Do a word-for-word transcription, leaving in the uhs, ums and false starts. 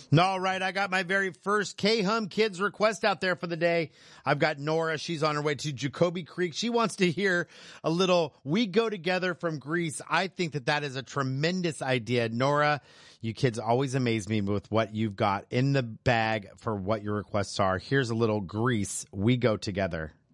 All right, I got my very first K-Hum Kids request out there for the day. I've got Nora. She's on her way to Jacoby Creek. She wants to hear a little We Go Together from Grease. I think that that is a tremendous idea. Nora, you kids always amaze me with what you've got in the bag for what your requests are. Here's a little Grease, We Go Together.